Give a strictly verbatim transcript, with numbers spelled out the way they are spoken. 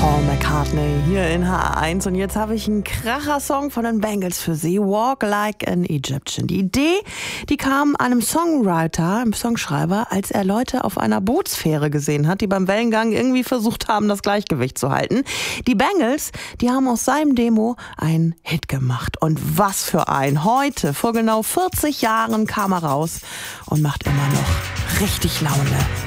Paul McCartney hier in H eins. Und jetzt habe ich einen Kracher-Song von den Bangles für Sie. Walk Like an Egyptian. Die Idee, die kam einem Songwriter, einem Songschreiber, als er Leute auf einer Bootsfähre gesehen hat, die beim Wellengang irgendwie versucht haben, das Gleichgewicht zu halten. Die Bangles, die haben aus seinem Demo einen Hit gemacht. Und was für ein. Heute, vor genau vierzig Jahren, kam er raus und macht immer noch richtig Laune.